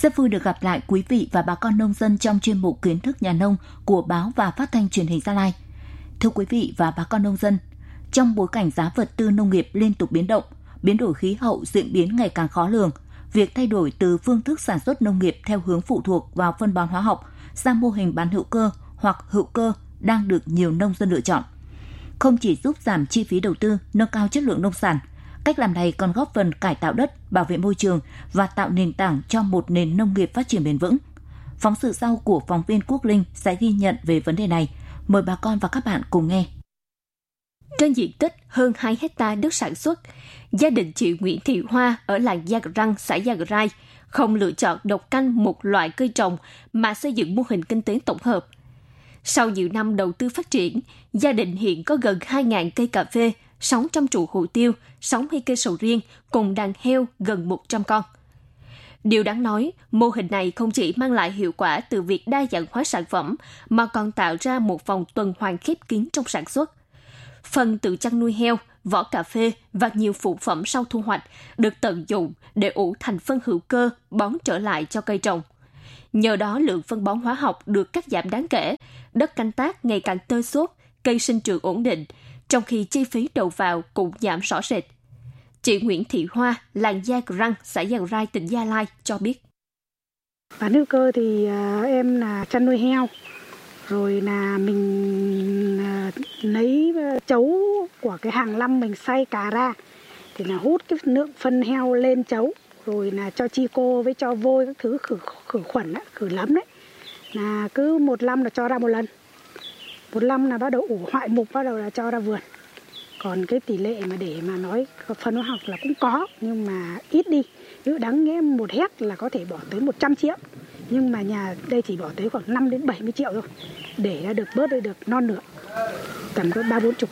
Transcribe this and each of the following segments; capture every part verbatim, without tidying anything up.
Rất vui được gặp lại quý vị và bà con nông dân trong chuyên mục Kiến thức nhà nông của báo và phát thanh truyền hình Gia Lai. Thưa quý vị và bà con nông dân, trong bối cảnh giá vật tư nông nghiệp liên tục biến động, biến đổi khí hậu diễn biến ngày càng khó lường, việc thay đổi từ phương thức sản xuất nông nghiệp theo hướng phụ thuộc vào phân bón hóa học sang mô hình bán hữu cơ hoặc hữu cơ đang được nhiều nông dân lựa chọn. Không chỉ giúp giảm chi phí đầu tư, nâng cao chất lượng nông sản, cách làm này còn góp phần cải tạo đất, bảo vệ môi trường và tạo nền tảng cho một nền nông nghiệp phát triển bền vững. Phóng sự sau của phóng viên Quốc Linh sẽ ghi nhận về vấn đề này. Mời bà con và các bạn cùng nghe. Trên diện tích hơn hai héc ta đất sản xuất, gia đình chị Nguyễn Thị Hoa ở làng Gia Răng, xã Gia Rai không lựa chọn độc canh một loại cây trồng mà xây dựng mô hình kinh tế tổng hợp. Sau nhiều năm đầu tư phát triển, gia đình hiện có gần hai nghìn cây cà phê, sáu trăm trụ hồ tiêu, sáu mươi cây sầu riêng cùng đàn heo gần một trăm con. Điều đáng nói, mô hình này không chỉ mang lại hiệu quả từ việc đa dạng hóa sản phẩm mà còn tạo ra một vòng tuần hoàn khép kín trong sản xuất. Phần từ chăn nuôi heo, vỏ cà phê và nhiều phụ phẩm sau thu hoạch được tận dụng để ủ thành phân hữu cơ bón trở lại cho cây trồng. Nhờ đó lượng phân bón hóa học được cắt giảm đáng kể, đất canh tác ngày càng tơi xốp, cây sinh trưởng ổn định, trong khi chi phí đầu vào cũng giảm rõ rệt. Chị Nguyễn Thị Hoa, làng Gia Răng, xã Gia Rai, tỉnh Gia Lai cho biết. Bán hữu cơ thì uh, em là chăn nuôi heo, rồi là mình uh, lấy chấu của cái hàng năm mình xay cà ra, thì là hút cái lượng phân heo lên chấu, rồi là cho chi cô với cho vôi các thứ khử khử khuẩn đấy, khử lấm đấy, là cứ một năm là cho ra một lần, một năm là bắt đầu ủ hoại mục, bắt đầu là cho ra vườn. Còn cái tỷ lệ mà để mà nói phân hóa học là cũng có, nhưng mà ít đi. Ví dụ đáng nghĩa một héc là có thể bỏ tới một trăm triệu, nhưng mà nhà đây chỉ bỏ tới khoảng năm đến bảy mươi triệu thôi, để được bớt được non nửa, tầm có ba bốn chục.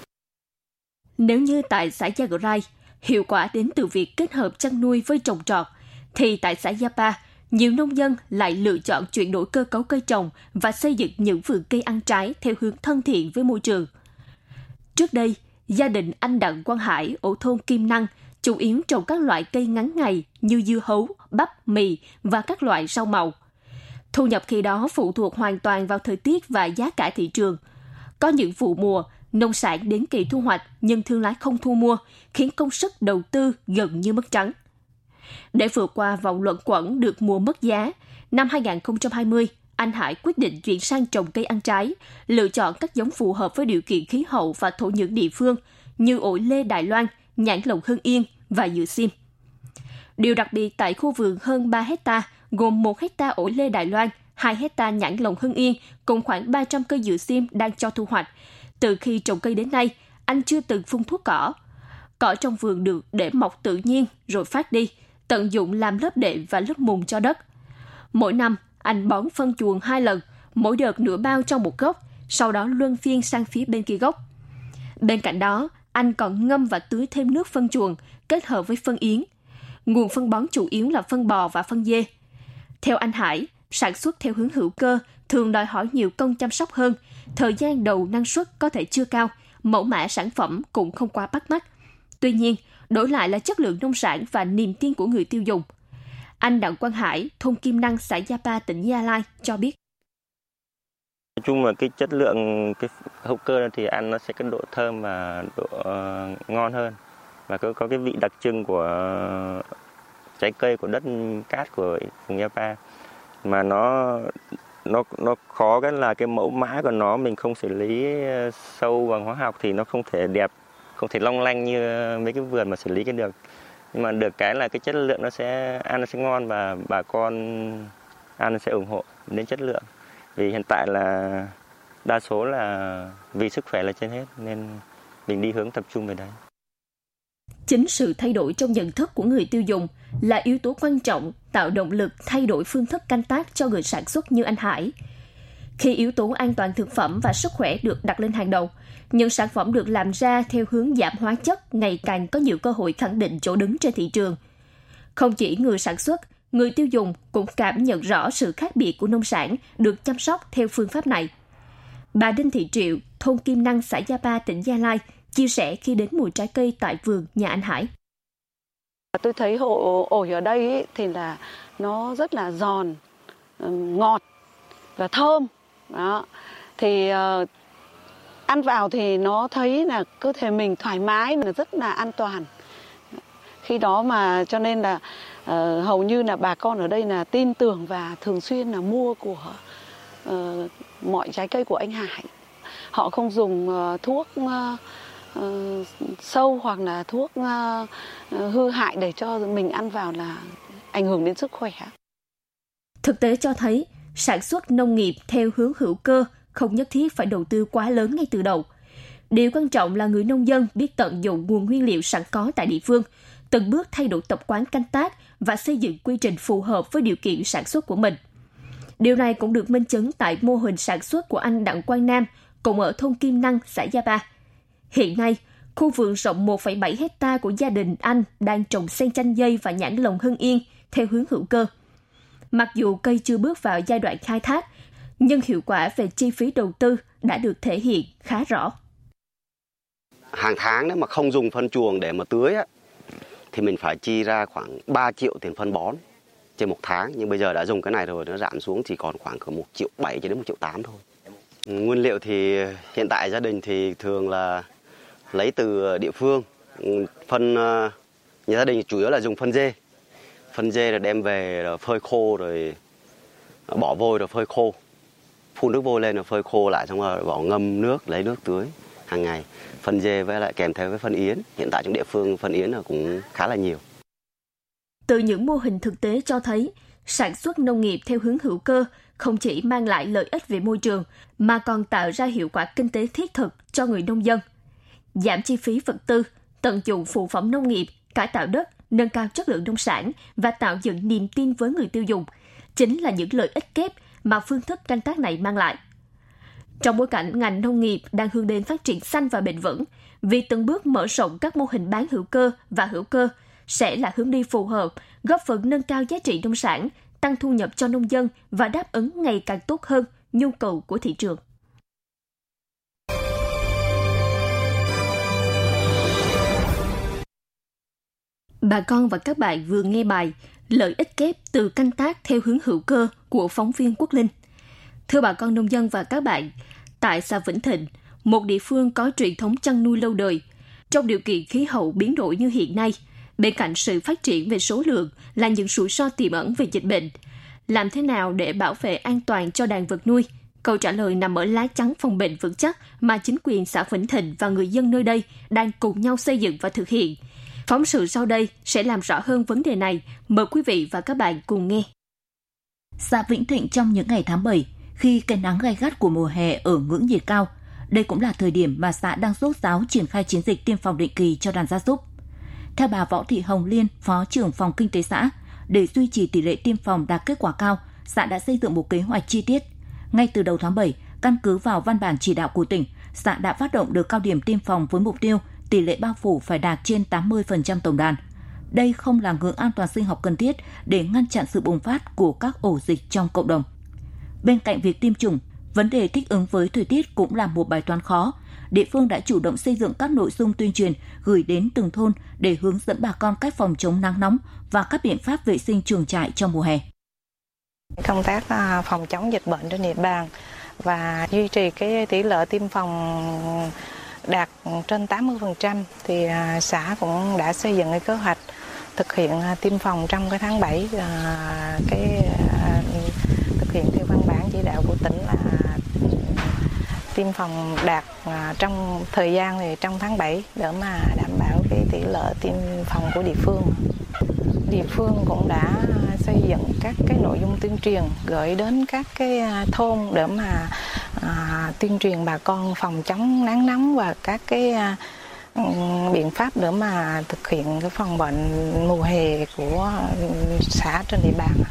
Nếu như tại xã Gia Rai, hiệu quả đến từ việc kết hợp chăn nuôi với trồng trọt, thì tại xã Gia Pa, nhiều nông dân lại lựa chọn chuyển đổi cơ cấu cây trồng và xây dựng những vườn cây ăn trái theo hướng thân thiện với môi trường. Trước đây, gia đình anh Đặng Quang Hải ở thôn Kim Năng chủ yếu trồng các loại cây ngắn ngày như dưa hấu, bắp, mì và các loại rau màu. Thu nhập khi đó phụ thuộc hoàn toàn vào thời tiết và giá cả thị trường. Có những vụ mùa, nông sản đến kỳ thu hoạch nhưng thương lái không thu mua, khiến công sức đầu tư gần như mất trắng. Để vượt qua vòng luẩn quẩn được mùa mất giá, năm hai không hai không, anh Hải quyết định chuyển sang trồng cây ăn trái, lựa chọn các giống phù hợp với điều kiện khí hậu và thổ nhưỡng địa phương như ổi lê Đài Loan, nhãn lồng Hưng Yên và dừa sim. Điều đặc biệt tại khu vườn hơn ba héc ta, gồm một héc ta ổi lê Đài Loan, hai héc ta nhãn lồng Hưng Yên cùng khoảng ba trăm cây dừa sim đang cho thu hoạch. Từ khi trồng cây đến nay, anh chưa từng phun thuốc cỏ. Cỏ trong vườn được để mọc tự nhiên rồi phát đi, tận dụng làm lớp đệm và lớp mùn cho đất. Mỗi năm, anh bón phân chuồng hai lần, mỗi đợt nửa bao trong một gốc, sau đó luân phiên sang phía bên kia gốc. Bên cạnh đó, anh còn ngâm và tưới thêm nước phân chuồng kết hợp với phân yến. Nguồn phân bón chủ yếu là phân bò và phân dê. Theo anh Hải, sản xuất theo hướng hữu cơ thường đòi hỏi nhiều công chăm sóc hơn, thời gian đầu năng suất có thể chưa cao, mẫu mã sản phẩm cũng không quá bắt mắt. Tuy nhiên, đổi lại là chất lượng nông sản và niềm tin của người tiêu dùng. Anh Đặng Quang Hải, thôn Kim Năng, xã Gia Pa, tỉnh Gia Lai cho biết. Nói chung là cái chất lượng cái hữu cơ thì ăn nó sẽ có độ thơm và độ uh, ngon hơn, và có có cái vị đặc trưng của trái cây của đất cát của vùng Gia Pa. Mà nó nó nó khó cái là cái mẫu mã của nó mình không xử lý sâu bằng hóa học thì nó không thể đẹp, không thể long lanh như mấy cái vườn mà xử lý cái được. Nhưng mà được cái là cái chất lượng nó sẽ ăn nó sẽ ngon và bà con ăn sẽ ủng hộ đến chất lượng. Vì hiện tại là đa số là vì sức khỏe là trên hết nên mình đi hướng tập trung về đấy. Chính sự thay đổi trong nhận thức của người tiêu dùng là yếu tố quan trọng tạo động lực thay đổi phương thức canh tác cho người sản xuất như anh Hải. Khi yếu tố an toàn thực phẩm và sức khỏe được đặt lên hàng đầu, những sản phẩm được làm ra theo hướng giảm hóa chất ngày càng có nhiều cơ hội khẳng định chỗ đứng trên thị trường. Không chỉ người sản xuất, người tiêu dùng cũng cảm nhận rõ sự khác biệt của nông sản được chăm sóc theo phương pháp này. Bà Đinh Thị Triệu, thôn Kim Năng, xã Gia Pa, tỉnh Gia Lai, chia sẻ khi đến mùa trái cây tại vườn nhà anh Hải. Tôi thấy hộ ổi ở đây ấy, thì là nó rất là giòn, ngọt và thơm. Đó. Thì uh, ăn vào thì nó thấy là cơ thể mình thoải mái, là rất là an toàn. Khi đó mà cho nên là uh, hầu như là bà con ở đây là tin tưởng và thường xuyên là mua của uh, mọi trái cây của anh Hải. Họ không dùng uh, thuốc uh, uh, sâu hoặc là thuốc uh, uh, hư hại để cho mình ăn vào là ảnh hưởng đến sức khỏe. Thực tế cho thấy, sản xuất nông nghiệp theo hướng hữu cơ không nhất thiết phải đầu tư quá lớn ngay từ đầu. Điều quan trọng là người nông dân biết tận dụng nguồn nguyên liệu sẵn có tại địa phương, từng bước thay đổi tập quán canh tác và xây dựng quy trình phù hợp với điều kiện sản xuất của mình. Điều này cũng được minh chứng tại mô hình sản xuất của anh Đặng Quang Nam, cùng ở thôn Kim Năng, xã Gia Ba. Hiện nay, khu vườn rộng một phẩy bảy héc ta của gia đình anh đang trồng sen chanh dây và nhãn lồng Hưng Yên theo hướng hữu cơ. Mặc dù cây chưa bước vào giai đoạn khai thác, nhưng hiệu quả về chi phí đầu tư đã được thể hiện khá rõ. Hàng tháng nếu mà không dùng phân chuồng để mà tưới á, thì mình phải chi ra khoảng ba triệu tiền phân bón trên một tháng. Nhưng bây giờ đã dùng cái này rồi, nó giảm xuống chỉ còn khoảng một triệu bảy cho đến một triệu tám thôi. Nguyên liệu thì hiện tại gia đình thì thường là lấy từ địa phương. Phân nhà gia đình chủ yếu là dùng phân dê. Phân dê là đem về rồi phơi khô rồi bỏ vôi rồi phơi khô. Phun nước vôi lên rồi phơi khô lại, xong rồi bỏ ngâm nước, lấy nước tưới hàng ngày. Phân dê với lại kèm theo với phân yến. Hiện tại trong địa phương phân yến là cũng khá là nhiều. Từ những mô hình thực tế cho thấy, sản xuất nông nghiệp theo hướng hữu cơ không chỉ mang lại lợi ích về môi trường, mà còn tạo ra hiệu quả kinh tế thiết thực cho người nông dân. Giảm chi phí vật tư, tận dụng phụ phẩm nông nghiệp, cải tạo đất, nâng cao chất lượng nông sản và tạo dựng niềm tin với người tiêu dùng, chính là những lợi ích kép mà phương thức canh tác này mang lại. Trong bối cảnh ngành nông nghiệp đang hướng đến phát triển xanh và bền vững, việc từng bước mở rộng các mô hình bán hữu cơ và hữu cơ sẽ là hướng đi phù hợp, góp phần nâng cao giá trị nông sản, tăng thu nhập cho nông dân và đáp ứng ngày càng tốt hơn nhu cầu của thị trường. Bà con và các bạn vừa nghe bài Lợi ích kép từ canh tác theo hướng hữu cơ của phóng viên Quốc Linh. Thưa bà con nông dân và các bạn, tại xã Vĩnh Thịnh, một địa phương có truyền thống chăn nuôi lâu đời, trong điều kiện khí hậu biến đổi như hiện nay, bên cạnh sự phát triển về số lượng là những rủi ro tiềm ẩn về dịch bệnh. Làm thế nào để bảo vệ an toàn cho đàn vật nuôi? Câu trả lời nằm ở lá chắn phòng bệnh vững chắc mà chính quyền xã Vĩnh Thịnh và người dân nơi đây đang cùng nhau xây dựng và thực hiện. Phóng sự sau đây sẽ làm rõ hơn vấn đề này. Mời quý vị và các bạn cùng nghe. Xã Vĩnh Thịnh trong những ngày tháng bảy, khi cái nắng gay gắt của mùa hè ở ngưỡng nhiệt cao, đây cũng là thời điểm mà xã đang rốt ráo triển khai chiến dịch tiêm phòng định kỳ cho đàn gia súc. Theo bà Võ Thị Hồng Liên, Phó trưởng phòng kinh tế xã, để duy trì tỷ lệ tiêm phòng đạt kết quả cao, xã đã xây dựng một kế hoạch chi tiết. Ngay từ đầu tháng bảy, căn cứ vào văn bản chỉ đạo của tỉnh, xã đã phát động đợt cao điểm tiêm phòng với mục tiêu tỷ lệ bao phủ phải đạt trên tám mươi phần trăm tổng đàn. Đây không là ngưỡng an toàn sinh học cần thiết để ngăn chặn sự bùng phát của các ổ dịch trong cộng đồng. Bên cạnh việc tiêm chủng, vấn đề thích ứng với thời tiết cũng là một bài toán khó. Địa phương đã chủ động xây dựng các nội dung tuyên truyền gửi đến từng thôn để hướng dẫn bà con cách phòng chống nắng nóng và các biện pháp vệ sinh chuồng trại trong mùa hè. Công tác phòng chống dịch bệnh trên địa bàn và duy trì cái tỷ lệ tiêm phòng đạt trên tám mươi phần trăm thì xã cũng đã xây dựng cái kế hoạch thực hiện tiêm phòng trong cái tháng bảy, cái thực hiện theo văn bản chỉ đạo của tỉnh là tiêm phòng đạt trong thời gian thì trong tháng bảy để mà đảm bảo cái tỷ lệ tiêm phòng của địa phương. Địa phương cũng đã xây dựng các cái nội dung tuyên truyền gửi đến các cái thôn để mà à, tuyên truyền bà con phòng chống nắng nóng và các cái à, biện pháp để mà thực hiện cái phòng bệnh mùa hè của xã trên địa bàn.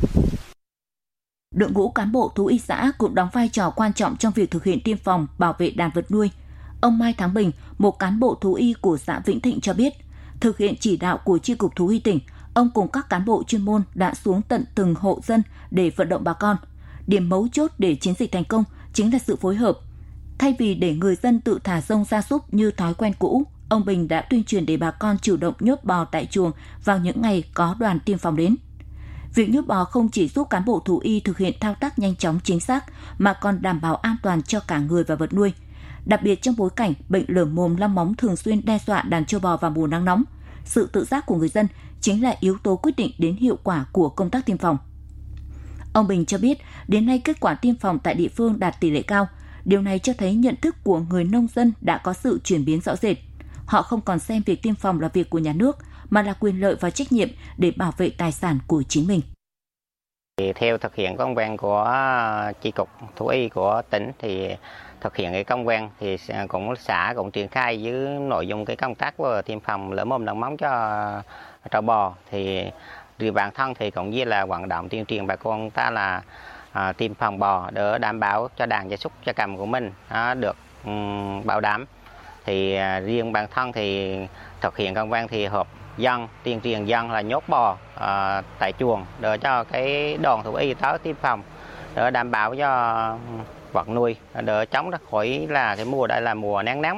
Đội ngũ cán bộ thú y xã cũng đóng vai trò quan trọng trong việc thực hiện tiêm phòng bảo vệ đàn vật nuôi. Ông Mai Thắng Bình, một cán bộ thú y của xã Vĩnh Thịnh cho biết, thực hiện chỉ đạo của Chi cục Thú y tỉnh, ông cùng các cán bộ chuyên môn đã xuống tận từng hộ dân để vận động bà con. Điểm mấu chốt để chiến dịch thành công chính là sự phối hợp. Thay vì để người dân tự thả rông gia súc như thói quen cũ, ông Bình đã tuyên truyền để bà con chủ động nhốt bò tại chuồng vào những ngày có đoàn tiêm phòng đến. Việc nhốt bò không chỉ giúp cán bộ thú y thực hiện thao tác nhanh chóng chính xác mà còn đảm bảo an toàn cho cả người và vật nuôi. Đặc biệt trong bối cảnh bệnh lở mồm long móng thường xuyên đe dọa đàn trâu bò vào mùa nắng nóng, sự tự giác của người dân chính là yếu tố quyết định đến hiệu quả của công tác tiêm phòng. Ông Bình cho biết, đến nay kết quả tiêm phòng tại địa phương đạt tỷ lệ cao. Điều này cho thấy nhận thức của người nông dân đã có sự chuyển biến rõ rệt. Họ không còn xem việc tiêm phòng là việc của nhà nước, mà là quyền lợi và trách nhiệm để bảo vệ tài sản của chính mình. Theo thực hiện công văn của chi cục thú y của tỉnh thì thực hiện cái công văn thì cũng xã cũng triển khai với nội dung cái công tác vừa tiêm phòng lở mồm long móng cho trâu bò. Thì riêng bản thân thì cũng như là vận động tuyên truyền bà con ta là à, tiêm phòng bò để đảm bảo cho đàn gia súc gia cầm của mình à, được um, bảo đảm. Thì à, riêng bản thân thì thực hiện công văn thì họp dân tuyên truyền dân là nhốt bò à, tại chuồng để cho cái đoàn thú y tới tiêm phòng để đảm bảo cho vật nuôi, để chống ra khỏi là cái mùa đây là mùa nắng nóng,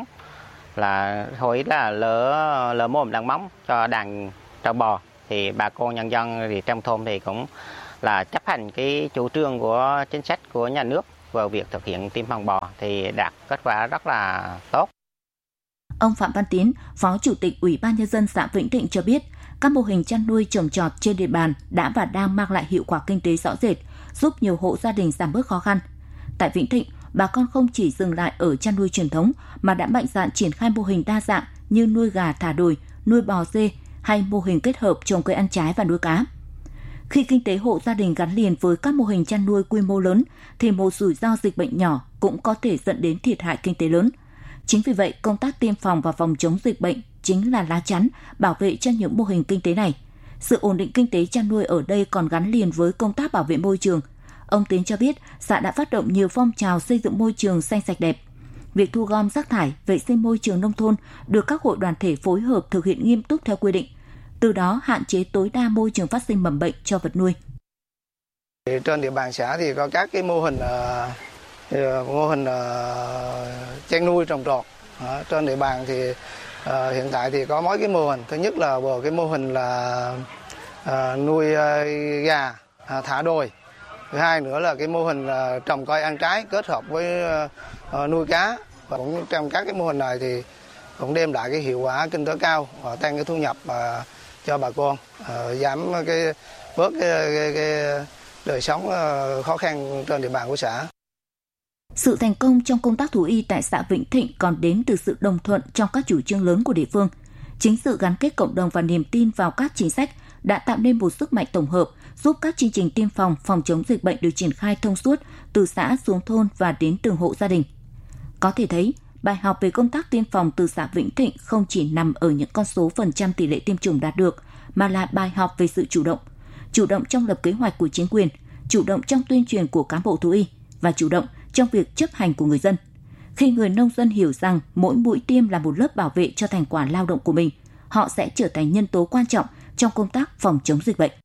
là khỏi là lở lở mồm long móng cho đàn trâu bò. Thì bà con nhân dân thì trong thôn thì cũng là chấp hành cái chủ trương của chính sách của nhà nước vào việc thực hiện tiêm phòng bò thì đạt kết quả rất là tốt. Ông Phạm Văn Tiến, Phó Chủ tịch Ủy ban Nhân dân xã Vĩnh Thịnh cho biết, các mô hình chăn nuôi trồng trọt trên địa bàn đã và đang mang lại hiệu quả kinh tế rõ rệt, giúp nhiều hộ gia đình giảm bớt khó khăn. Tại Vĩnh Thịnh, bà con không chỉ dừng lại ở chăn nuôi truyền thống mà đã mạnh dạn triển khai mô hình đa dạng như nuôi gà thả đồi, nuôi bò dê hay mô hình kết hợp trồng cây ăn trái và nuôi cá. Khi kinh tế hộ gia đình gắn liền với các mô hình chăn nuôi quy mô lớn thì một rủi ro dịch bệnh nhỏ cũng có thể dẫn đến thiệt hại kinh tế lớn. Chính vì vậy, công tác tiêm phòng và phòng chống dịch bệnh chính là lá chắn bảo vệ cho những mô hình kinh tế này. Sự ổn định kinh tế chăn nuôi ở đây còn gắn liền với công tác bảo vệ môi trường. Ông Tiến cho biết, xã đã phát động nhiều phong trào xây dựng môi trường xanh sạch đẹp. Việc thu gom rác thải, vệ sinh môi trường nông thôn được các hội đoàn thể phối hợp thực hiện nghiêm túc theo quy định. Từ đó hạn chế tối đa môi trường phát sinh mầm bệnh cho vật nuôi. Trên địa bàn xã thì có các cái mô hình uh, mô hình uh, chăn nuôi trồng trọt. Uh, trên địa bàn thì uh, hiện tại thì có mấy cái mô hình. Thứ nhất là vào cái mô hình là uh, nuôi uh, gà uh, thả đồi. Thứ hai nữa là cái mô hình uh, trồng cây ăn trái kết hợp với uh, nuôi cá. Và cũng trong các cái mô hình này thì cũng đem lại cái hiệu quả kinh tế cao và tăng cái thu nhập uh, cho bà con, uh, giảm cái bớt cái, cái, cái đời sống uh, khó khăn trên địa bàn của xã. Sự thành công trong công tác thú y tại xã Vĩnh Thịnh còn đến từ sự đồng thuận trong các chủ trương lớn của địa phương. Chính sự gắn kết cộng đồng và niềm tin vào các chính sách đã tạo nên một sức mạnh tổng hợp, giúp các chương trình tiêm phòng, phòng chống dịch bệnh được triển khai thông suốt từ xã xuống thôn và đến từng hộ gia đình. Có thể thấy, bài học về công tác tiêm phòng từ xã Vĩnh Thịnh không chỉ nằm ở những con số phần trăm tỷ lệ tiêm chủng đạt được, mà là bài học về sự chủ động. Chủ động trong lập kế hoạch của chính quyền, chủ động trong tuyên truyền của cán bộ thú y và chủ động trong việc chấp hành của người dân. Khi người nông dân hiểu rằng mỗi mũi tiêm là một lớp bảo vệ cho thành quả lao động của mình, họ sẽ trở thành nhân tố quan trọng trong công tác phòng chống dịch bệnh.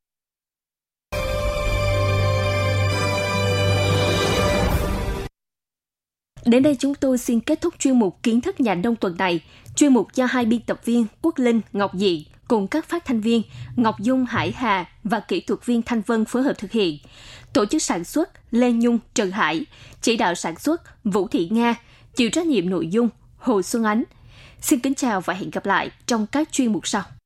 Đến đây chúng tôi xin kết thúc chuyên mục Kiến thức nhà nông tuần này. Chuyên mục do hai biên tập viên Quốc Linh, Ngọc Dị cùng các phát thanh viên Ngọc Dung, Hải Hà và kỹ thuật viên Thanh Vân phối hợp thực hiện. Tổ chức sản xuất Lê Nhung, Trần Hải, chỉ đạo sản xuất Vũ Thị Nga, chịu trách nhiệm nội dung Hồ Xuân Ánh. Xin kính chào và hẹn gặp lại trong các chuyên mục sau.